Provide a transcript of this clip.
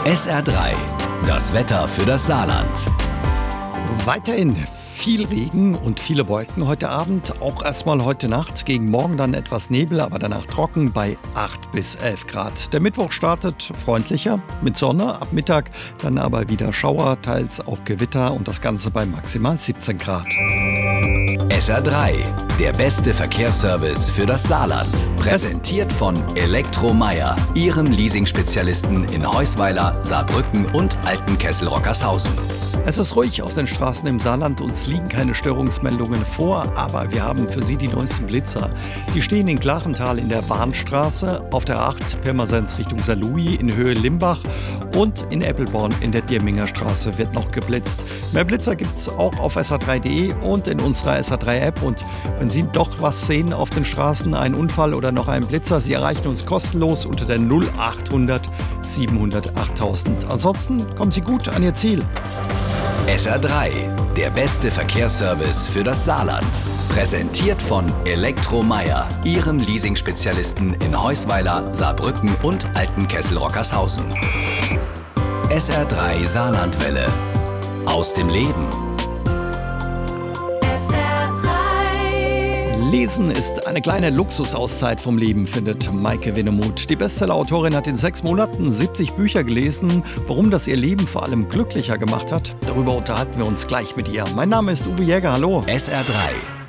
SR3, das Wetter für das Saarland. Weiterhin viel Regen und viele Wolken heute Abend, auch erstmal heute Nacht, gegen morgen dann etwas Nebel, aber danach trocken bei 8 bis 11 Grad. Der Mittwoch startet freundlicher mit Sonne, ab Mittag dann aber wieder Schauer, teils auch Gewitter und das Ganze bei maximal 17 Grad. SR3, der beste Verkehrsservice für das Saarland. Präsentiert von Elektromeyer, Ihrem Leasing-Spezialisten in Heusweiler, Saarbrücken und Altenkessel-Rockershausen. Es ist ruhig auf den Straßen im Saarland, uns liegen keine Störungsmeldungen vor, aber wir haben für Sie die neuesten Blitzer. Die stehen in Clarenthal in der Warnstraße, auf der 8 Pirmasens Richtung Saarlouis in Höhe Limbach und in Eppelborn in der Dierminger Straße wird noch geblitzt. Mehr Blitzer gibt's auch auf sr3.de und in unserer SR3-App. Und wenn Sie doch was sehen auf den Straßen, einen Unfall oder noch einen Blitzer, Sie erreichen uns kostenlos unter der 0800 700 8000. Ansonsten kommen Sie gut an Ihr Ziel. SR3, der beste Verkehrsservice für das Saarland. Präsentiert von Elektromeyer, Ihrem Leasing-Spezialisten in Heusweiler, Saarbrücken und Altenkessel-Rockershausen. SR3 Saarlandwelle. Aus dem Leben. Lesen ist eine kleine Luxusauszeit vom Leben, findet Maike Winnemuth. Die Bestsellerautorin hat in 6 Monaten 70 Bücher gelesen. Warum das ihr Leben vor allem glücklicher gemacht hat, darüber unterhalten wir uns gleich mit ihr. Mein Name ist Uwe Jäger, hallo. SR3.